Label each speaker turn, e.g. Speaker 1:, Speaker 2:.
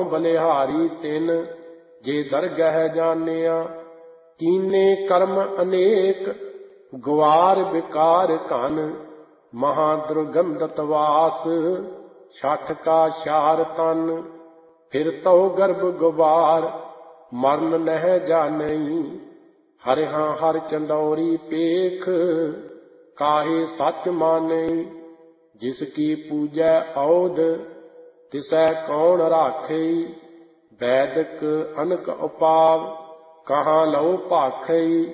Speaker 1: ਬਲਿਹਾਰੀ ਤਿਨ ਜੇ ਦਰਗਹਿ ਜਾਣਿਆ। ਕੀਨੇ ਕਰਮ ਅਨੇਕ ਗਵਾਰ ਵਿਕਾਰ ਘਨ ਮਹਾ ਦੁਰਗੰਧਤ ਵਾਸ ਛਠ ਕਾ ਸ਼ਾਰ ਤਨ। ਫਿਰ ਤਉ ਗਰਭ ਗੁਬਾਰ ਮਰਨ ਨਹਿ ਜਾਣਈ ਹਰਿਹਾ ਹਰ ਚੰਦੌਰੀ ਪੇਖ ਕਾਹੇ ਸੱਚ ਮਾਨਈ। ਜਿਸ ਕੀ ਪੂਜੈ ਔਧ ਤਿਸੈ ਕੌਣ ਰਾਖਈ ਵੈਦਿਕ ਅਨਕ ਉਪਾਵ ਕਹਾਂ ਲਉ ਭਾਖਈ।